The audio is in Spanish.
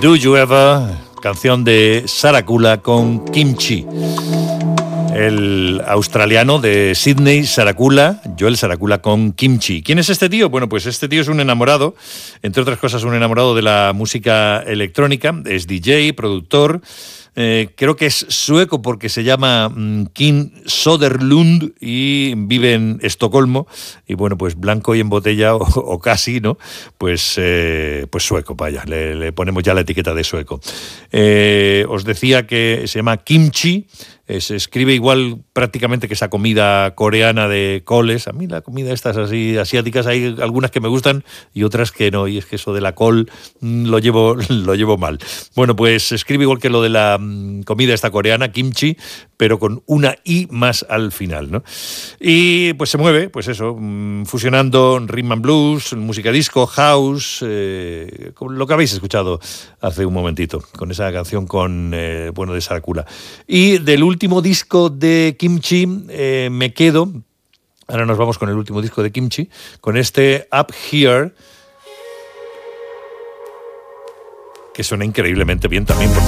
Do You Ever, canción de Sarakula con Kimchi. El australiano de Sydney, Sarakula, Joel Sarakula con Kimchi. ¿Quién es este tío? Bueno, pues este tío es un enamorado, entre otras cosas un enamorado de la música electrónica, es DJ, productor, creo que es sueco porque se llama Kim Soderlund y vive en Estocolmo, y bueno, pues blanco y en botella o casi, ¿no? Pues sueco, vaya, le ponemos ya la etiqueta de sueco. Os decía que se llama Kimchi. Se escribe igual prácticamente que esa comida coreana de coles. A mí la comida estas así asiáticas hay algunas que me gustan y otras que no, y es que eso de la col lo llevo mal. Bueno, pues se escribe igual que lo de la comida esta coreana, kimchi, pero con una i más al final, ¿no? Y pues se mueve, pues eso, fusionando rhythm and blues, música disco, house, lo que habéis escuchado hace un momentito, con esa canción de Sarakula. Y del último disco de Kimchi me quedo, ahora nos vamos con el último disco de Kimchi, con este Up Here, que suena increíblemente bien también.